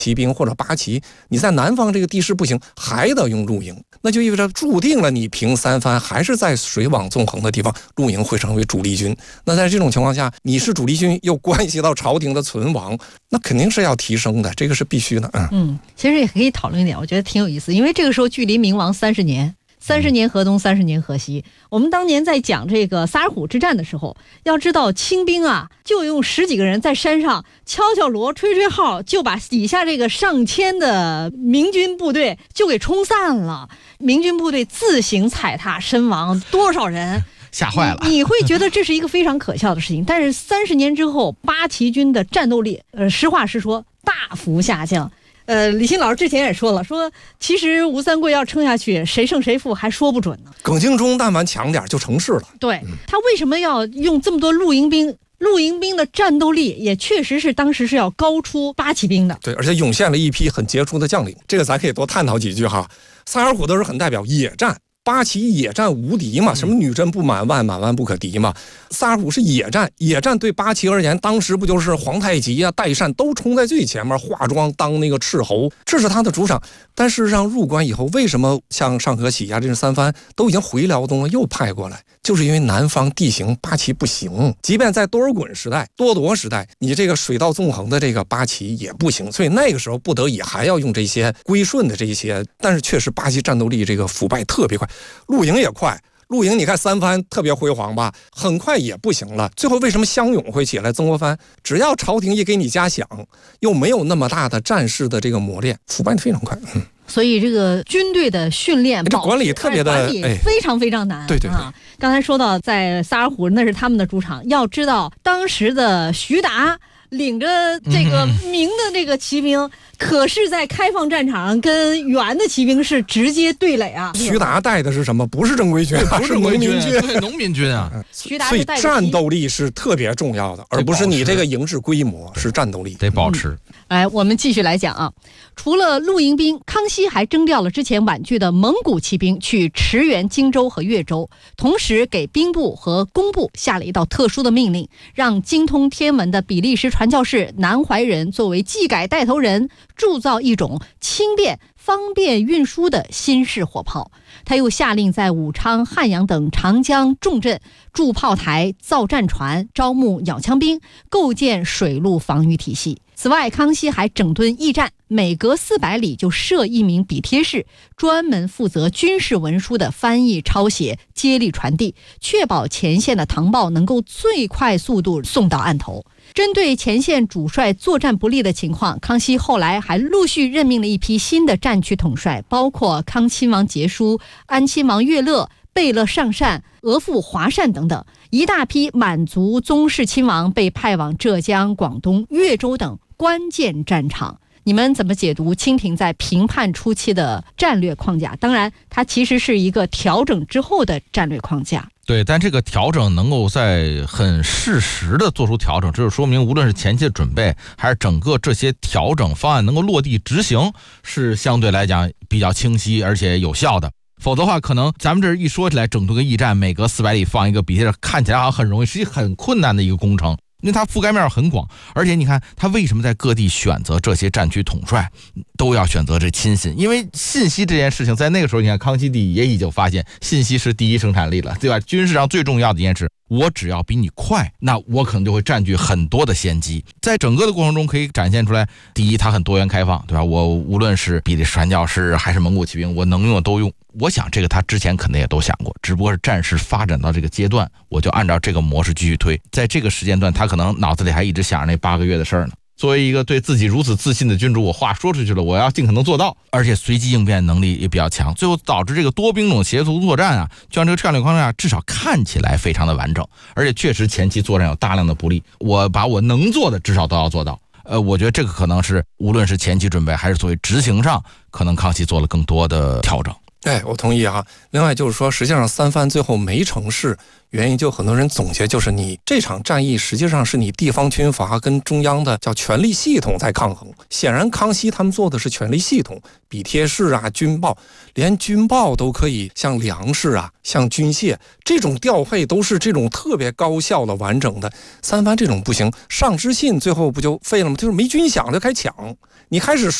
骑兵或者八旗，你在南方这个地势不行，还得用陆营，那就意味着注定了你平三藩还是在水网纵横的地方，陆营会成为主力军。那在这种情况下，你是主力军又关系到朝廷的存亡，那肯定是要提升的，这个是必须的。 其实也可以讨论一点，我觉得挺有意思，因为这个时候距离明亡30年。30年河东，30年河西。我们当年在讲这个萨尔浒之战的时候，要知道清兵啊，就用10几个人在山上敲敲锣、吹吹号，就把底下这个上千的明军部队就给冲散了。明军部队自行踩踏身亡多少人？ 吓坏了。 你会觉得这是一个非常可笑的事情，但是30年之后，八旗军的战斗力，实话实说，大幅下降。李欣老师之前也说了，说其实吴三桂要撑下去，谁胜谁负还说不准呢。 耿精忠但凡强点就成事了。 对，他为什么要用这么多露营兵？露营兵的战斗力也确实是当时是要高出八旗兵的。 对，而且涌现了一批很杰出的将领，这个咱可以多探讨几句哈。萨尔浒都是很代表野战。八旗野战无敌嘛，什么女真不满万，满万不可敌嘛。萨尔浒是野战，野战对八旗而言，当时不就是皇太极啊、代善都冲在最前面，化妆当那个斥候，这是他的主场。但事实上入关以后，为什么像上河喜呀这三藩都已经回辽东了，又派过来，就是因为南方地形八旗不行，即便在多尔衮时代、多铎时代，你这个水道纵横的这个八旗也不行，所以那个时候不得已还要用这些归顺的这些，但是确实八旗战斗力这个腐败特别快。陆营也快，陆营你看三藩特别辉煌吧，很快也不行了。最后为什么湘勇会起来？曾国藩只要朝廷一给你加饷，又没有那么大的战事的这个磨练，腐败非常快。 所以这个军队的训练、 这管理特别的， 非常非常难。 对对对。 刚才说到在萨尔浒那是他们的主场，要知道当时的徐达领着这个明的这个骑兵，可是在开放战场跟元的骑兵是直接对垒啊。 徐达带的是什么？不是正规军，是农民军。 对，农民军啊。 徐达所以战斗力是特别重要的，而不是你这个营制规模，是战斗力得保持。 来，我们继续来讲啊。除了露营兵，康熙还征调了之前婉拒的蒙古骑兵去驰援荆州和越州，同时给兵部和工部下了一道特殊的命令，让精通天文的比利时传教士南怀仁作为技改带头人，铸造一种轻便方便运输的新式火炮。他又下令在武昌、汉阳等长江重镇筑炮台、造战船、招募鸟枪兵，构建水陆防御体系。此外，康熙还整顿驿站，每隔400里就设一名笔贴士，专门负责军事文书的翻译、抄写、接力传递，确保前线的唐报能够最快速度送到案头。针对前线主帅作战不利的情况，康熙后来还陆续任命了一批新的战区统帅，包括康亲王节书、安亲王岳乐、贝勒上善、额驸华善等等。一大批满族宗室亲王被派往浙江、广东、越州等关键战场。你们怎么解读清廷在平叛初期的战略框架？当然，它其实是一个调整之后的战略框架。 对，但这个调整能够在很适时的做出调整，这就说明无论是前期的准备，还是整个这些调整方案能够落地执行，是相对来讲比较清晰而且有效的。否则的话，可能咱们这一说起来，整顿个驿站，每隔400里放一个笔贴，看起来好像很容易，实际很困难的一个工程。因为它覆盖面很广，而且你看它为什么在各地选择这些战区统帅，都要选择这亲信，因为信息这件事情在那个时候，你看康熙帝也已经发现信息是第一生产力了，对吧？军事上最重要的一件事，我只要比你快，那我可能就会占据很多的先机。在整个的过程中可以展现出来，第一，它很多元开放，对吧？我无论是比利时传教士还是蒙古骑兵，我能用的都用。我想这个他之前肯定也都想过，只不过是战事发展到这个阶段，我就按照这个模式继续推。在这个时间段，他可能脑子里还一直想着那8个月的事儿呢。作为一个对自己如此自信的君主，我话说出去了，我要尽可能做到，而且随机应变能力也比较强，最后导致这个多兵种协同作战啊，就像这个战略框架至少看起来非常的完整，而且确实前期作战有大量的不利，我把我能做的至少都要做到。我觉得这个可能是无论是前期准备还是作为执行上，可能康熙做了更多的调整。 我同意啊。另外就是说，实际上三藩最后没成事，原因就很多人总结就是你这场战役实际上是你地方军阀跟中央的叫权力系统在抗衡。显然康熙他们做的是权力系统，笔帖式啊、军报，连军报都可以像粮食啊、像军械这种调配都是这种特别高效的、完整的。三藩这种不行，上知信最后不就废了吗？就是没军饷就开抢，你开始